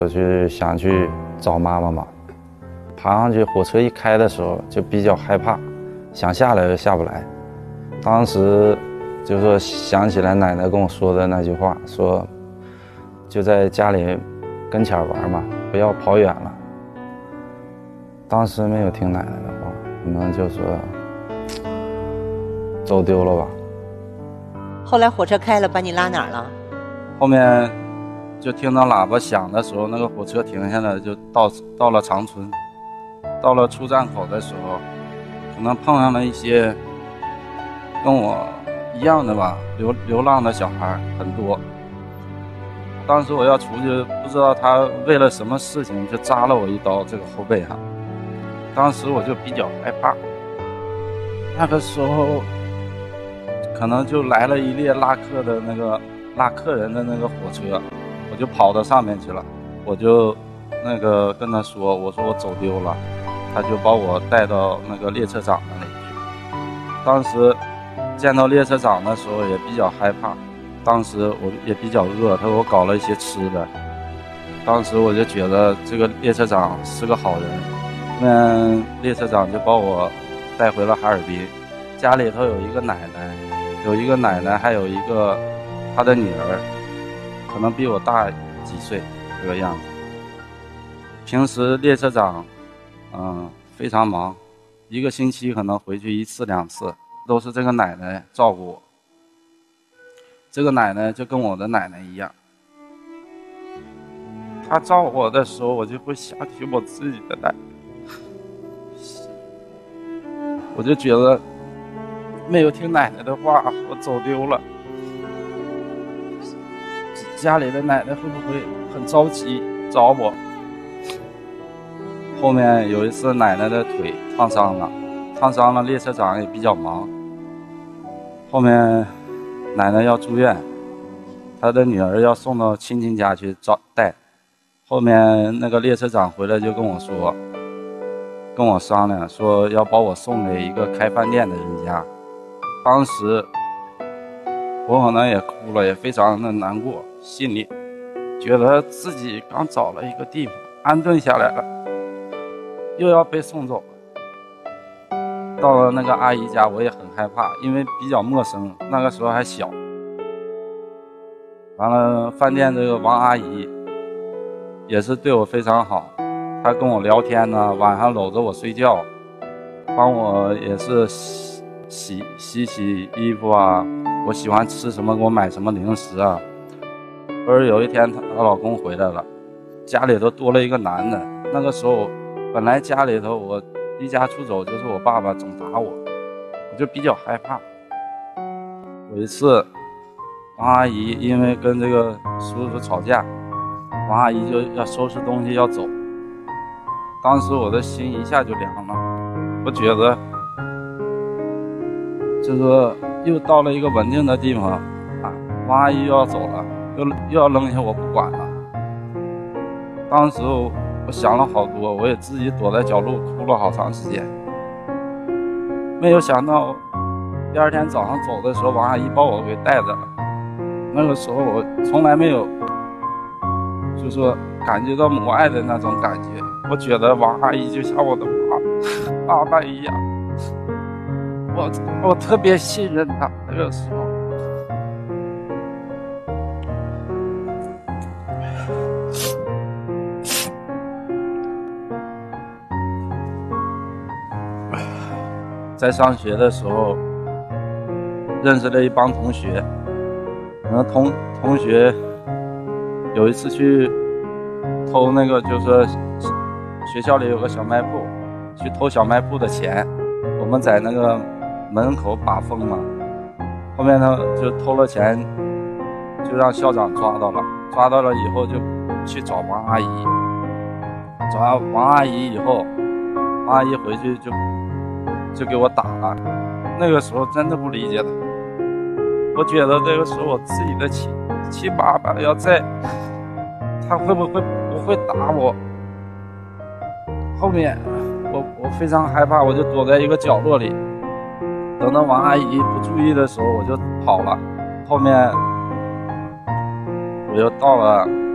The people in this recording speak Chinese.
我就想去找妈妈嘛，爬上去，火车一开的时候就比较害怕，想下来又下不来。当时就说想起来奶奶跟我说的那句话，说就在家里跟前玩嘛，不要跑远了。当时没有听奶奶的话，可能就说走丢了吧。 后来火车开了，把你拉哪儿了？ 后面就听到喇叭响的时候，那个火车停下来，就到了长春。到了出站口的时候，可能碰上了一些跟我一样的吧，流浪的小孩很多。当时我要出去，不知道他为了什么事情就扎了我一刀，这个后背上。当时我就比较害怕。那个时候可能就来了一列拉客人的那个火车，我就跑到上面去了。我就跟他说，我说我走丢了，他就把我带到那个列车长那里去。当时见到列车长的时候也比较害怕，当时我也比较饿，他给我搞了一些吃的。当时我就觉得这个列车长是个好人，列车长就把我带回了哈尔滨。家里头有一个奶奶，还有一个他的女儿，可能比我大几岁这个样子。平时列车长非常忙，一个星期可能回去1次2次，都是这个奶奶照顾我。这个奶奶就跟我的奶奶一样，她照顾我的时候，我就会想起我自己的奶奶，我就觉得没有听奶奶的话，我走丢了。家里的奶奶会不会很着急找我？后面有一次奶奶的腿烫伤了，列车长也比较忙。后面奶奶要住院，她的女儿要送到亲戚家去带。后面那个列车长回来就跟我商量，说要把我送给一个开饭店的人家。当时我可能也哭了，也非常的难过，心里觉得自己刚找了一个地方安顿下来了，又要被送走了。到了那个阿姨家，我也很害怕，因为比较陌生，那个时候还小。完了，饭店这个王阿姨也是对我非常好，她跟我聊天呢，晚上搂着我睡觉，帮我也是洗衣服啊，我喜欢吃什么给我买什么零食啊。而有一天她老公回来了，家里头多了一个男的。那个时候本来家里头我离家出走，就是我爸爸总打我就比较害怕。有一次王阿姨因为跟这个叔叔吵架，王阿姨就要收拾东西要走。当时我的心一下就凉了，我觉得这个又到了一个稳定的地方啊，王阿姨又要走了，又要扔下我不管了。当时我想了好多，我也自己躲在角落哭了好长时间。没有想到第二天早上走的时候，王阿姨把我给带着了。那个时候我从来没有就说感觉到母爱的那种感觉，我觉得王阿姨就像我的爸爸一样，我特别信任她。那个时候在上学的时候认识了一帮同学，同学有一次去偷那个，就是学校里有个小卖部，去偷小卖部的钱，我们在那个门口把风嘛。后面呢就偷了钱，就让校长抓到了以后就去找王阿姨。找王阿姨以后，王阿姨回去就给我打了。那个时候真的不理解他，我觉得那个时候我自己的亲爸爸要在，他会不会打我？后面我非常害怕，我就躲在一个角落里，等到王阿姨不注意的时候我就跑了。后面我又到了